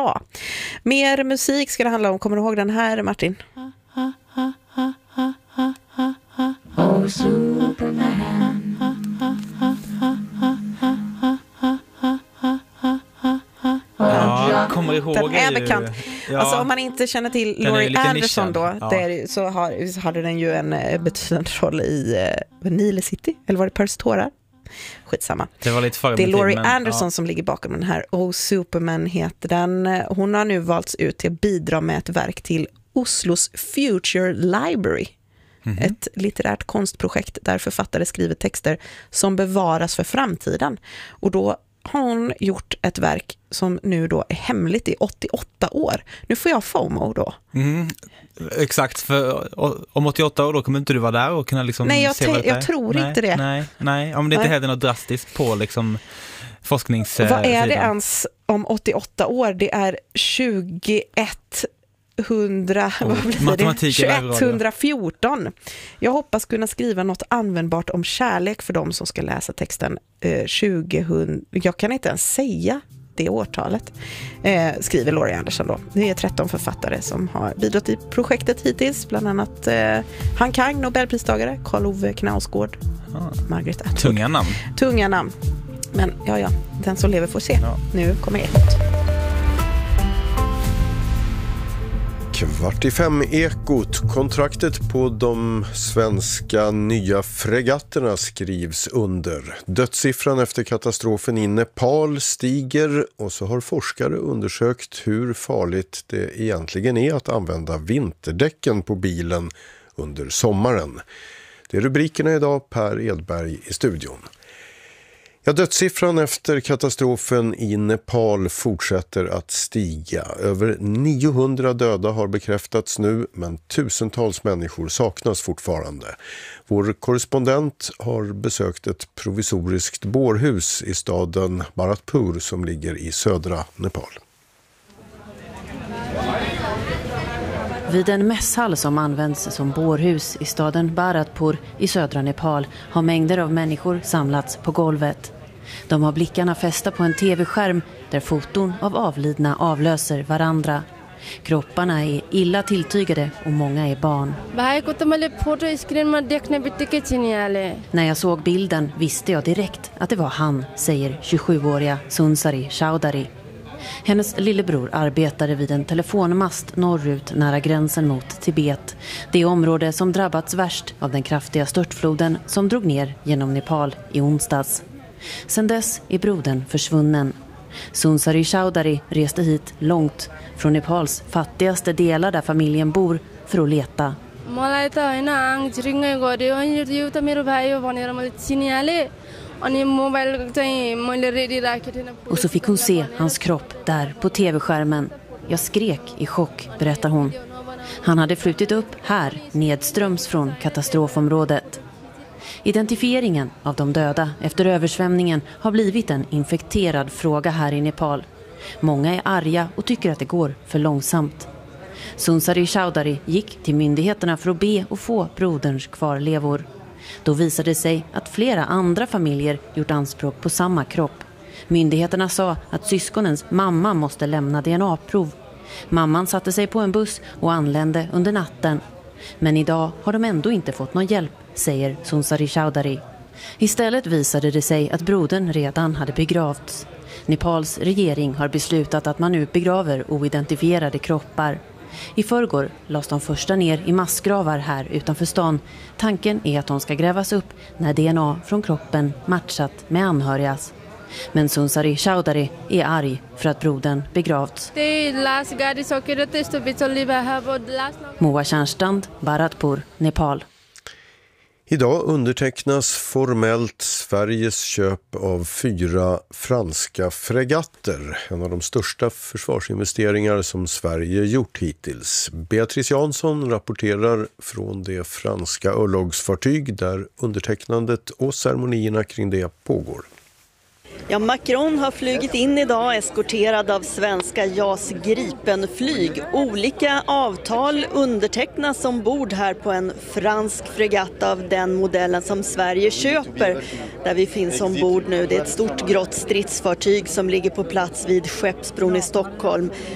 bra. Mer musik ska det handla om. Kommer du ihåg den här, Martin? Oh, Superman. Ja, kommer ihåg. Den är bekant. Ja. Alltså om man inte känner till Laurie Anderson då, så hade den ju en betydande roll i Nile City, eller var det Pearls tårar? Skitsamma. Det var lite det är Laurie Anderson som ligger bakom den här. Oh, Superman heter den. Hon har nu valts ut till att bidra med ett verk till Oslos Future Library. Ett litterärt konstprojekt där författare skriver texter som bevaras för framtiden. Och då har hon gjort ett verk som nu då är hemligt i 88 år. Nu får jag FOMO då. Exakt, för om 88 år då kommer inte du vara där och kunna liksom nej, se vad det är. Jag tror inte det. Nej, om det inte heller något drastiskt på liksom forskningssidan. Vad är det ens om 88 år? Det är 2114. Jag hoppas kunna skriva något användbart om kärlek för dem som ska läsa texten 2000. Jag kan inte ens säga det årtalet, skriver Laurie Anderson då. Det är 13 författare som har bidragit i projektet hittills, bland annat Han Kang, Nobelpristagare, Karl Ove Knausgård, Margaret Atwood. Tunga namn. Men ja, den som lever får se. Ja. Nu kommer Ekot. 4:45 Ekot. Kontraktet på de svenska nya fregatterna skrivs under. Dödssiffran efter katastrofen i Nepal stiger och så har forskare undersökt hur farligt det egentligen är att använda vinterdäcken på bilen under sommaren. Det är rubrikerna idag. Per Edberg i studion. Ja, dödssiffran efter katastrofen i Nepal fortsätter att stiga. Över 900 döda har bekräftats nu, men tusentals människor saknas fortfarande. Vår korrespondent har besökt ett provisoriskt bårhus i staden Bharatpur som ligger i södra Nepal. Vid en mässhall som används som bårhus i staden Bharatpur i södra Nepal har mängder av människor samlats på golvet. De har blickarna fästa på en tv-skärm där foton av avlidna avlöser varandra. Kropparna är illa tilltygade och många är barn. När jag såg bilden visste jag direkt att det var han, säger 27-åriga Sunsari Chowdhury. Hennes lillebror arbetade vid en telefonmast norrut nära gränsen mot Tibet. Det område som drabbats värst av den kraftiga störtfloden som drog ner genom Nepal i onsdags. Sedan dess är brodern försvunnen. Sunsari Chowdhury reste hit långt från Nepals fattigaste delar där familjen bor för att leta. Och så fick hon se hans kropp där på tv-skärmen. Jag skrek i chock, berättar hon. Han hade flutit upp här nedströms från katastrofområdet. Identifieringen av de döda efter översvämningen har blivit en infekterad fråga här i Nepal. Många är arga och tycker att det går för långsamt. Sunsari Chowdhury gick till myndigheterna för att be och få broderns kvarlevor. Då visade det sig att flera andra familjer gjort anspråk på samma kropp. Myndigheterna sa att syskonens mamma måste lämna DNA-prov. Mamman satte sig på en buss och anlände under natten. Men idag har de ändå inte fått någon hjälp, säger Sunsari Chowdhury. Istället visade det sig att brodern redan hade begravts. Nepals regering har beslutat att man nu begraver oidentifierade kroppar. I förrgår lades de första ner i massgravar här utanför stan. Tanken är att de ska grävas upp när DNA från kroppen matchat med anhörigas. Men Sunsari Chowdhury är arg för att brodern begravts. Moa Tjärnstrand, Bharatpur, Nepal. Idag undertecknas formellt Sveriges köp av 4 franska fregatter. En av de största försvarsinvesteringar som Sverige gjort hittills. Beatrice Jansson rapporterar från det franska örlogsfartyg där undertecknandet och ceremonierna kring det pågår. Ja, Macron har flugit in idag eskorterad av svenska JAS Gripen-flyg. Olika avtal undertecknas ombord här på en fransk fregatt av den modellen som Sverige köper. Där vi finns ombord nu. Det är ett stort grått stridsfartyg som ligger på plats vid Skeppsbron i Stockholm.